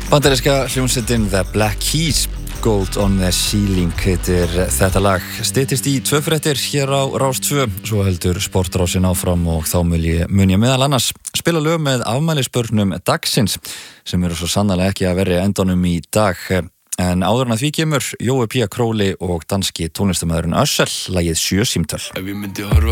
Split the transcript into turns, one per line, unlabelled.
Bandaríska hljómsveitin The Black Keys, Gold on the Ceiling heitir þetta lag. Styttist í 2 fréttir hér á Rás 2, svo heldur Sportrásin áfram og þá mun ég meðal annars spila lög með afmælisbörnum dagsins sem eru svo sannarlega ekki að verja endanum í dag. En áður en að því kemur Jói P. Króli og danski tónlistarmaðurinn Össel lagið 7 símtöl.